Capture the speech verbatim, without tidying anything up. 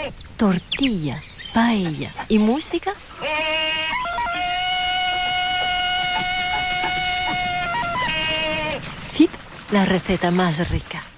tortilla, paella y música. F I P, la receta más rica.